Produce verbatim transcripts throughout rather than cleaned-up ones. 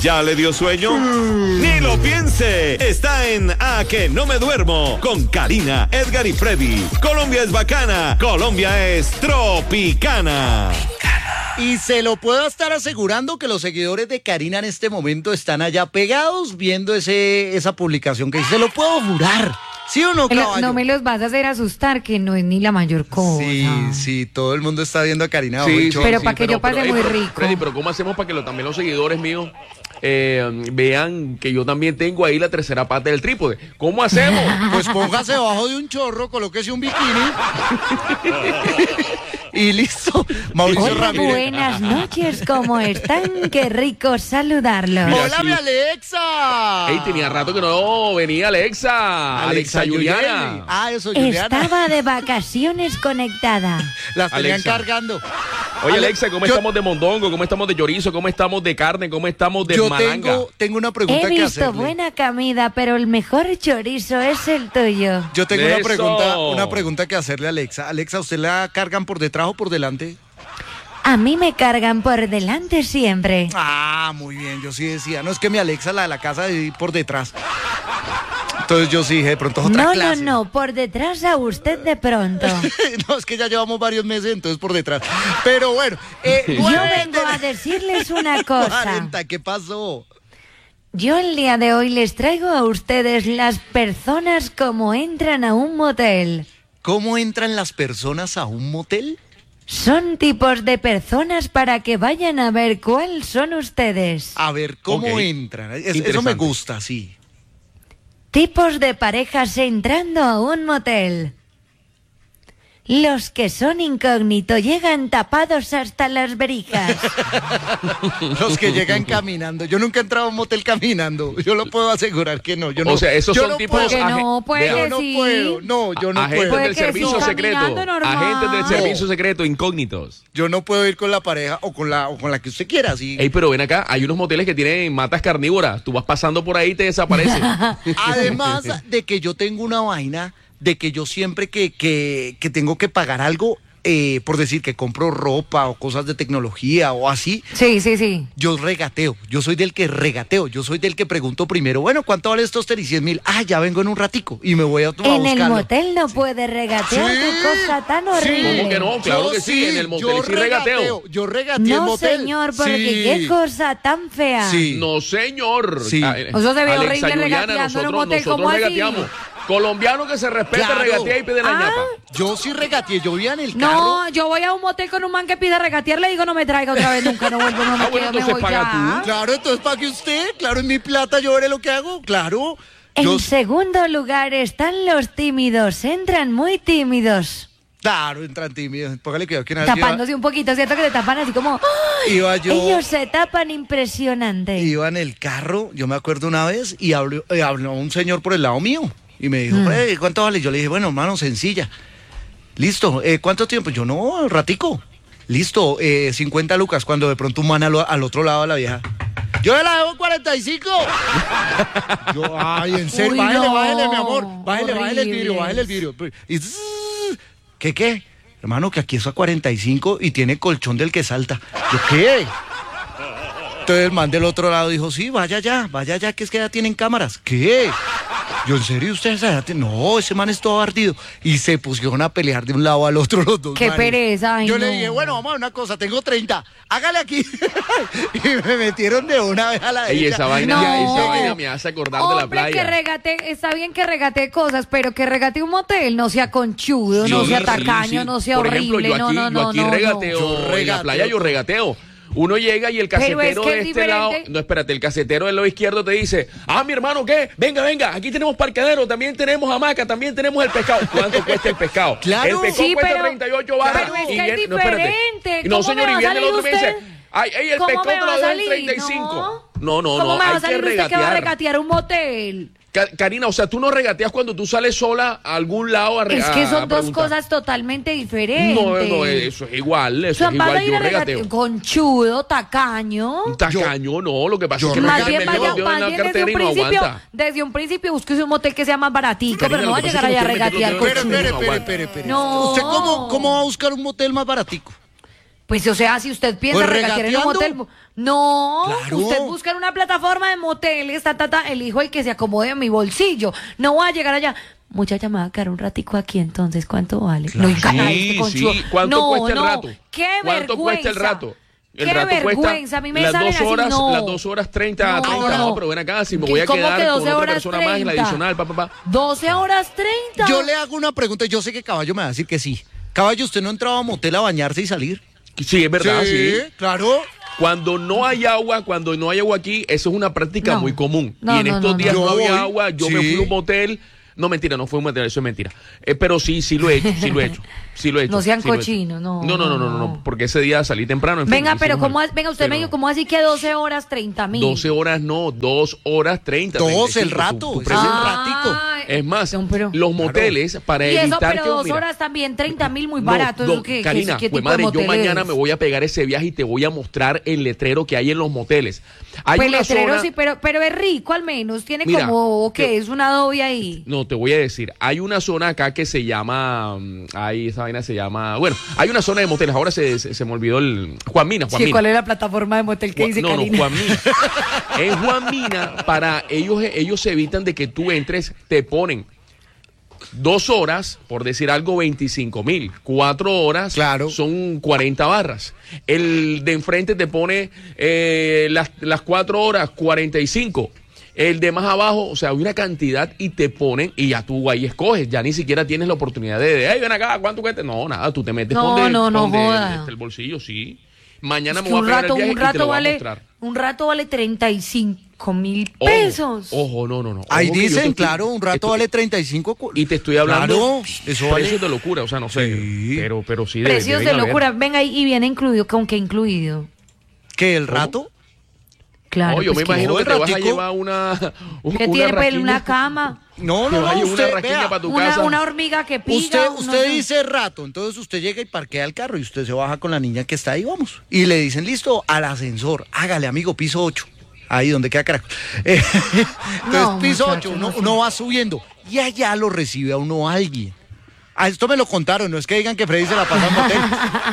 ¿Ya le dio sueño? ¡Ni lo piense! Está en A Que No Me Duermo con Karina, Edgar y Freddy. Colombia es bacana, Colombia es tropicana. Y se lo puedo estar asegurando que los seguidores de Karina en este momento están allá pegados viendo ese, esa publicación que se lo puedo jurar. ¿Sí o no, caballo? No me los vas a hacer asustar, que no es ni la mayor cosa. Sí, sí, todo el mundo está viendo a Karina. Sí, hoy, sí, pero sí, para que yo pase pero, muy eh, pero, rico. Freddy, pero ¿cómo hacemos para que lo, también los seguidores míos eh, vean que yo también tengo ahí la tercera parte del trípode? ¿Cómo hacemos? Pues póngase debajo de un chorro, colóquese un bikini. Y listo. Mauricio Hola, Ramírez. buenas noches, ¿cómo están? Qué rico saludarlos. Mira, ¡Hola, sí. mi Alexa! Ey, tenía rato que no venía Alexa. Alexa, Juliana. Yuyeli. Ah, eso, Juliana. Estaba de vacaciones conectada. Las tenían Alexa. cargando. Oye, Ale- Alexa, ¿cómo yo- estamos de mondongo? ¿Cómo estamos de chorizo? ¿Cómo estamos de carne? ¿Cómo estamos de Yo malanga? tengo, tengo una pregunta He que visto hacerle. buena comida, pero el mejor chorizo es el tuyo. Yo tengo una Eso. pregunta, una pregunta que hacerle a Alexa. Alexa, ¿usted la cargan por detrás o por delante? A mí me cargan por delante siempre. Ah, muy bien, yo sí decía. No, es que mi Alexa, la de la casa, de por detrás. Entonces yo sí dije, de pronto es otra No, no, clase. no, por detrás a usted de pronto. No, es que ya llevamos varios meses, entonces por detrás. Pero bueno, eh, Yo nueve vengo de la- a decirles una cosa. cuarenta, ¿qué pasó? Yo el día de hoy les traigo a ustedes las personas como entran a un motel. ¿Cómo entran las personas a un motel? Son tipos de personas para que vayan a ver cuáles son ustedes. A ver, ¿cómo Ok. entran? Es- eso me Interesante. gusta, sí. Tipos de parejas entrando a un motel. Los que son incógnito llegan tapados hasta las verijas. Los que llegan caminando. Yo nunca he entrado a un motel caminando. Yo lo puedo asegurar que no. Yo no O sea, esos yo son no tipos puedo. Que aje- no puede vea, Yo no sí. puedo. No, yo no agentes puedo. Puede del que servicio sí, secreto. caminando normal. Agentes del No. servicio secreto, incógnitos. Yo no puedo ir con la pareja o con la o con la que usted quiera, sí. Ey, pero ven acá, hay unos moteles que tienen matas carnívoras. Tú vas pasando por ahí y te desaparecen. Además de que yo tengo una vaina de que yo siempre que, que, que tengo que pagar algo, eh, por decir que compro ropa o cosas de tecnología o así, Sí, sí, sí. yo regateo. Yo soy del que regateo. Yo soy del que pregunto primero, bueno, ¿cuánto vale estos tenis? cien mil. Ah, ya vengo en un ratico y me voy a, a En el buscarlo. motel no puede regatear Sí, qué cosa tan sí. horrible. ¿Cómo que no? Claro Yo que sí, en el motel yo sí regateo. Yo regateo el No, motel. señor, porque Sí. qué cosa tan fea. Sí. No, señor. Sí. Ah, eh, Eso se ve Alexa, horrible Juliana, regateando en un nosotros, motel, nosotros ¿cómo así? regateamos. Colombiano que se respeta, Claro. regatea y pide la Ah. ñapa. Yo sí regateé. Yo vivía en el carro. No, yo voy a un motel con un man que pide regatear, le digo no me traiga otra vez, nunca, no vuelvo, no me Ah, bueno, quedo, me entonces voy paga ya. tú. Claro, entonces pague usted. Claro, en mi plata yo veré lo que hago. Claro. En Yo- segundo lugar están los tímidos, entran muy tímidos, Claro, entran tímidos. Póngale cuidado que una vez tapándose un poquito, ¿cierto? Que te tapan así como... ¡ay! Iba yo- Ellos se tapan impresionante. iba en el carro, yo me acuerdo una vez, y habló, eh, habló un señor por el lado mío. Y me dijo, Mm. "Eh, ¿cuánto vale? Yo le dije, bueno, hermano, sencilla. Listo, eh, ¿cuánto tiempo? Yo, no, ratico. Listo, eh, cincuenta lucas, cuando de pronto un man al, al otro lado de la vieja. Yo le la debo cuarenta y cinco. Yo, ay, en serio, Uy, bájele, no, bájele, mi amor. Bájele, bájele el vidrio, horribles. bájele el vidrio. Y zzzz, ¿qué qué? Hermano, que aquí es a cuarenta y cinco y tiene colchón del que salta. ¿Yo qué? Entonces el man del otro lado dijo, sí, vaya ya, vaya ya, que es que ya tienen cámaras. ¿Qué? Yo, ¿en serio ustedes ya tienen? No, ese man es todo ardido. Y se pusieron a pelear de un lado al otro los dos Qué manes. pereza, ay, Yo le no. dije, bueno, vamos a ver una cosa, tengo treinta, hágale aquí. Y me metieron de una vez a la Ey, derecha. esa vaina, No. esa vaina me hace acordar de la Hombre, que playa. regate, está bien que regate cosas, pero que regate un motel, no sea conchudo, no Sí, sea sí, tacaño, sí. no sea Por horrible, ejemplo, yo aquí, no, no, yo no, aquí no, no. regateo, Yo en la regateo. playa yo regateo. Uno llega y el Pero es casetero que de es este lado, diferente. no, espérate, el casetero del lado izquierdo te dice, ah, mi hermano, ¿qué? Venga, venga, aquí tenemos parqueadero, también tenemos hamaca, también tenemos el pescado. ¿Cuánto cuesta el pescado? Claro. El pescado Sí, cuesta pero- treinta y ocho barras. pero es y que es viene- no, espérate. diferente. Y no, ¿Cómo señor, me va y a viene el salir otro y me dice, usted? ay, ay, el ¿Cómo pescado me te lo va a doy en salir? treinta y cinco. No, no, ¿Cómo no, me va hay a salir que usted que va a regatear. regatear un motel? Ca- Karina, o sea, tú no regateas cuando tú sales sola a algún lado a re- Es que a son dos preguntar. cosas totalmente diferentes. No, no, eso es igual, O eso sea, es van a igual, ir yo a regatear regateo. conchudo, tacaño. Tacaño, no, lo que pasa yo es que Más me bien, mete vaya, los dedos más en la bien desde cartera un y no principio, aguanta. desde un principio busque un motel que sea más baratico, Karina, pero no va a lo que llegar pasa allá a es que usted mete regatear los dedos Espere, en la conchudo. espere, no espere, aguanta. espere, espere. No. ¿Usted cómo, cómo va a buscar un motel más baratico? Pues, o sea, si usted piensa Pues regatear en un motel... regateando. No, Claro. usted busca en una plataforma de moteles, ta, ta, ta, elijo el que se acomode a mi bolsillo. No voy a llegar allá. Muchacha, me va a quedar un ratico aquí, entonces, ¿cuánto vale? Claro. No, encanta Sí, este conchudo. sí. ¿Cuánto No, cuesta el no, rato? qué ¿Cuánto cuesta el vergüenza. rato? El Qué rato vergüenza, cuesta a mí me las salen dos así, horas, no. las dos horas treinta, No, treinta, no, no. pero ven acá, si me ¿Qué- voy a cómo quedar que con doce otra horas persona más y la treinta? adicional, pa, pa, pa. doce horas treinta. Yo le hago una pregunta, yo sé que Caballo me va a decir que sí. Caballo, ¿usted no entraba a motel a bañarse y salir? Sí, es verdad, sí. claro. Cuando no hay agua, cuando no hay agua aquí, eso es una práctica No. muy común. No, y en no, estos no, días no. no, Yo había voy, agua, yo me sí. fui a un motel. No, mentira, no fue un motel, eso es mentira. Eh, pero sí, sí lo he hecho, sí lo he hecho. Sí lo he hecho. No sean sí lo he hecho. cochinos, no, No, no, no, no, no, no. no, porque ese día salí temprano. En fin, Venga, pero hicimos ¿cómo, algo. ha- venga, usted Pero me dijo, no. ¿cómo así que doce horas treinta mil? doce horas no, dos horas treinta. Dos, treinta y el cinco, rato, tu- tu ese precio. es un ratico. Es más, no, pero- los moteles, para Y eso, evitar pero que... dos mira, horas también, treinta mil, muy no, barato. no, ¿Eso qué, qué- Karina, qué pues tipo de madre, yo motel mañana es? me voy a pegar ese viaje y te voy a mostrar el letrero que hay en los moteles. Hay Pues una letrero zona... sí, pero, pero es rico al menos. Tiene Mira, como, ¿qué? que- Es una adobe ahí. No, te voy a decir, hay una zona acá que se llama, mm, ahí esa vaina se llama, bueno, hay una zona de moteles, ahora se, se, se me olvidó el, Juan Mina, Juan Sí, Mina. ¿cuál es la plataforma de motel que Juan- dice no, Karina? no, Juan Mina. En Juan Mina, para ellos, ellos se evitan de que tú entres, te ponen dos horas, por decir algo, veinticinco mil. Cuatro horas Claro. son cuarenta barras. El de enfrente te pone eh, las, las cuatro horas, cuarenta y cinco. El de más abajo, o sea, hay una cantidad y te ponen y ya tú ahí escoges. Ya ni siquiera tienes la oportunidad de, de hey, ven acá, ¿cuánto cuesta? No, nada, tú te metes No, con no, no de, joda. este, el bolsillo, sí. Mañana Es me que voy a un pegar rato, el viaje un y te rato lo voy a vale, mostrar. un rato vale treinta y cinco mil Ojo, pesos. Ojo, no, no, no. Ahí Ojo que yo te dicen, estoy- claro, un rato estoy- vale treinta y cinco. cu- Y te estoy hablando Claro, eso vale. precios de locura, o sea, no sé. Sí. Pero, pero sí. debe- Precios deben de haber. locura. Venga, y y viene incluido, ¿con qué incluido? ¿Qué, el ¿Cómo? rato? Claro. No, yo pues me que- imagino no, que el te vas a ratico. llevar una. un- ¿Qué una tiene pues, rasquiña. una cama? No, Te no, vas a no, llevar una usted, rasquiña vea, para tu Una, casa. una hormiga que pica. usted, no usted sé. dice rato, entonces usted llega y parquea el carro y usted se baja con la niña que está ahí, vamos. Y le dicen, listo, al ascensor, hágale, amigo, piso ocho. Ahí donde queda Caracol. Eh, entonces, No, piso muchacho, ocho, no uno, sé. uno va subiendo y allá lo recibe a uno alguien. A esto me lo contaron, no es que digan que Freddy se la pasa en motel.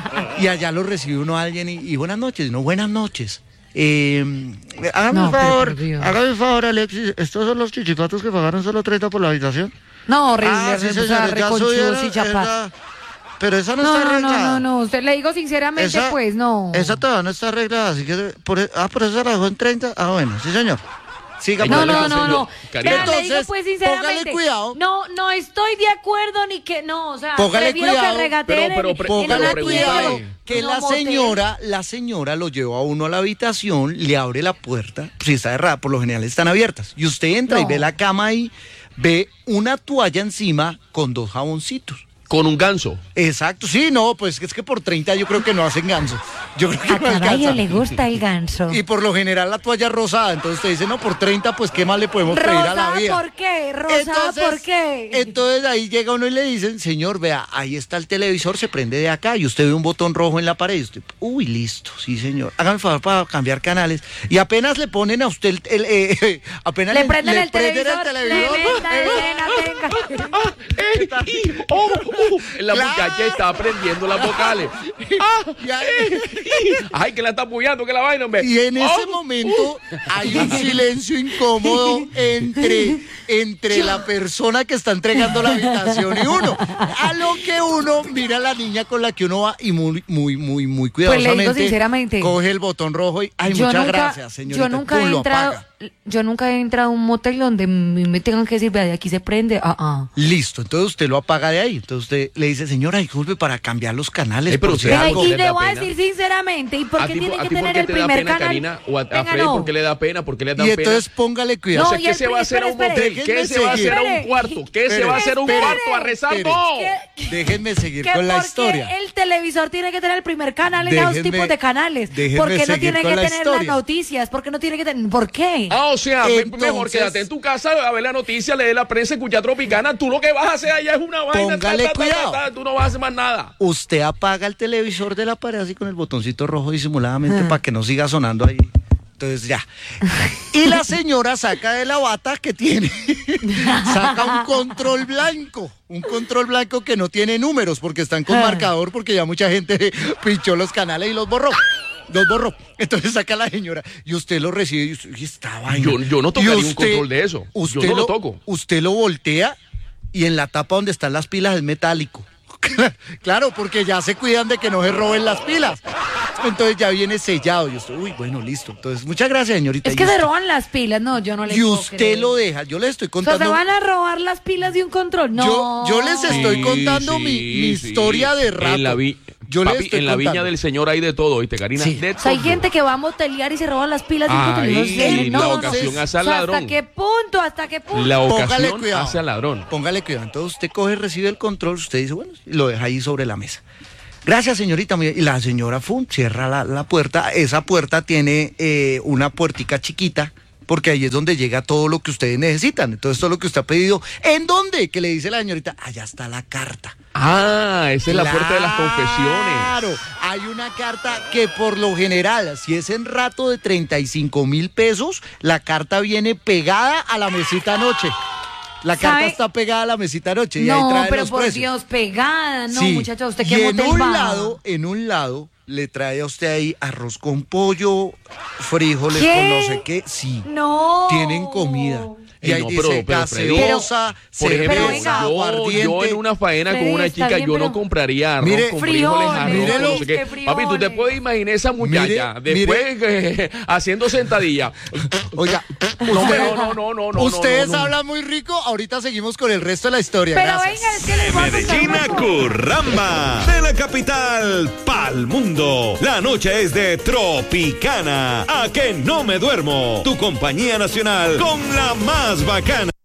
Y allá lo recibe uno alguien y, y buenas noches, no, buenas noches. Eh, hágame No, un pero favor, por Dios. hágame un favor, Alexis. ¿Estos son los chichipatos que pagaron solo treinta por la habitación? No, horrible. Ah, sí, o sea, señores, ya reconchudos subieron, y chapas. esa- Pero esa no, No, está no, no, arreglada. no, no. Usted le digo sinceramente, Esa- pues no. Esa todavía no está arreglada, así que... Por, e- ah, por eso la dejó en treinta. Ah, bueno, sí, señor. Siga, No, pues. no, Karina, no, no. Karina. Vea, le digo Entonces, pues sinceramente. póngale cuidado. No, no estoy de acuerdo ni que no, o sea, Póngale prefiero cuidado, que regateen pero- pero en- pre- en Póngale un pero cuidado hotel, que en la un motel. señora, la señora lo lleva a uno a la habitación, le abre la puerta, si está cerrada, por lo general están abiertas, y usted entra y No. ve la cama ahí, ve una toalla encima con dos jaboncitos. Con un ganso. Exacto, sí, no, pues es que por treinta yo creo que no hacen ganso. Yo creo que A no caballo alcanza. le gusta el ganso. Y por lo general la toalla rosada, entonces usted dice, no, por treinta, pues qué más le podemos pedir a la Rosada, vida. ¿por qué? Rosada, ¿por qué? Entonces ahí llega uno y le dicen, señor, vea, ahí está el televisor, se prende de acá y usted ve un botón rojo en la pared y usted, uy, listo, sí, señor. Hágame el favor para cambiar canales. Y apenas le ponen a usted el, el, eh, apenas Le prenden el prenden televisor. Tremenda escena, tenga. Ah, eh, y- oh, uh, la Claro. muchacha está aprendiendo las vocales. Ah, Y ahí- eh, y- ay, que la está apoyando, que la vaina, hombre. Y en ese Oh, momento hay un silencio incómodo entre, entre la persona que está entregando la habitación y uno. A lo que uno mira a la niña con la que uno va y muy, muy, muy, muy Pues le digo cuidadosamente sinceramente, coge el botón rojo y, ay, yo muchas nunca, gracias, señorita. Yo nunca Pum, he lo entrado, apaga. yo nunca he entrado a un motel donde me me tengan que decir, vea, de aquí se prende. Ah, ah. Listo, entonces usted lo apaga de ahí. Entonces usted le dice, señora, disculpe para cambiar los canales. Eh, pero por usted si Venga, algo". algo y le le da voy a pena. decir sinceramente, ¿y por ¿A qué ti, tiene a que ti por tener qué el te da primer pena, canal? Karina? ¿O a, a Venga, Freddy no. por qué le da pena? ¿Por qué le da Y pena? entonces póngale cuidado. No, No sé y qué el se va a hacer a un espere, motel. espere. ¿Qué se va a hacer a un Espere. cuarto? ¿Qué se Espere, va a hacer a un espere, cuarto? A rezar, espere. no. ¿Qué? Déjenme seguir Que con la porque historia. el televisor tiene que tener el primer canal en esos Déjenme- tipos de canales. déjenme ¿Por qué no seguir tiene con que la tener las historia. noticias? ¿Por qué no tiene que tener? ¿Por qué? Ah, o sea, me- Entonces- mejor quédate en tu casa a ver la noticia, leer la prensa, escuchar Tropicana. Tú lo que vas a hacer allá es una vaina. Póngale ta, ta, ta, cuidado. ta, ta, tú no vas a hacer más nada. Usted apaga el televisor de la pared así con el botoncito rojo disimuladamente Ah. para que no siga sonando ahí. Entonces ya. Y la señora saca de la bata que tiene, saca un control blanco, un control blanco que no tiene números porque están con marcador porque ya mucha gente pinchó los canales y los borró. Los borró. Entonces saca la señora y usted lo recibe y usted, y esta vaina. Yo, yo no tocaría un control de eso. Usted yo no lo, lo toco. Usted lo voltea y en la tapa donde están las pilas es metálico. Claro, porque ya se cuidan de que no se roben las pilas. Entonces ya viene sellado. Yo estoy, uy, bueno, listo. Entonces, muchas gracias, señorita. Es que se roban las pilas, no, yo no le Y puedo usted creer. lo deja, yo le estoy O sea, contando. ¿se van a robar las pilas de un control? No. Yo, yo les estoy Sí, contando sí, mi, mi sí. historia de rato. En la, vi- yo les papi, estoy en la viña contando. del Señor hay de todo, ¿viste, Karina? Sí. De O sea, hay todo. gente que va a motelear y se roba las pilas de un control. No Ahí, sé, no, la no. ocasión hace O al sea, ladrón. ¿hasta qué punto? ¿Hasta qué punto? La Póngale ocasión cuidado. hace al ladrón. Póngale cuidado. Entonces usted coge, recibe el control, usted dice, bueno, y lo deja ahí sobre la mesa. Gracias, señorita. muy bien. Y la señora Fun cierra la, la puerta. Esa puerta tiene eh, una puertica chiquita, porque ahí es donde llega todo lo que ustedes necesitan. Entonces, todo lo que usted ha pedido. ¿En dónde? Que le dice la señorita, allá está la carta. Ah, esa es la puerta de las confesiones. Claro, hay una carta que por lo general, si es en rato de treinta y cinco mil pesos, la carta viene pegada a la mesita anoche. La carta ¿Sabe? está pegada a la mesita anoche y ahí No, trae pero los por precios. Dios, pegada. No, Sí. muchacho, ¿usted y qué en motel un va? lado, en un lado, le trae a usted ahí arroz con pollo, frijoles ¿Qué? con no sé qué. Sí, No. tienen comida. Y Ey, ahí no, dice pero- pero, Freddy, gaseosa, Por ejemplo, Pero cerveza, venga. yo, yo aguardiente. en una faena Freddy, con una está chica, bien, yo no pero- compraría arroz Mire, con frijoles, frijoles, arroz, mírelo. no sé qué. ¿qué Papi, tú te frijoles? puedes imaginar esa muchacha Mire, después eh, haciendo sentadilla. Oiga, No, usted- no, no, no, no, no. ustedes no, no. hablan muy rico, ahorita seguimos con el resto de la historia. Pero Gracias. venga, es que les voy a contar Medellín una a cosa. Curramba, de la capital pa'l mundo. La noche es de Tropicana. A que no me duermo. Tu compañía nacional con la más bacana.